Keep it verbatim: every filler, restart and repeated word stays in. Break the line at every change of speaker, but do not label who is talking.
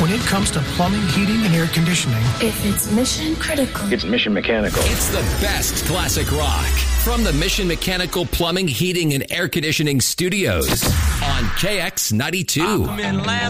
When it comes to plumbing, heating, and air conditioning,
if it's mission critical,
it's Mission Mechanical.
It's the best classic rock from the Mission Mechanical Plumbing, Heating, and Air Conditioning Studios on K X ninety-two.